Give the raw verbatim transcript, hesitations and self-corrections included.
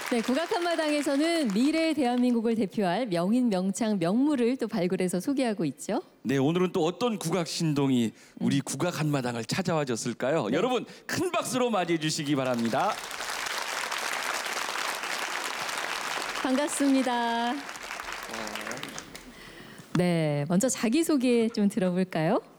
네, 국악 한마당에서는 미래의 대한민국을 대표할 명인, 명창, 명물을 또 발굴해서 소개하고 있죠. 네, 오늘은 또 어떤 국악 신동이 우리 음. 국악 한마당을 찾아와 줬을까요? 네. 여러분 큰 박수로 맞이해 주시기 바랍니다. 반갑습니다. 네, 먼저 자기소개 좀 들어볼까요?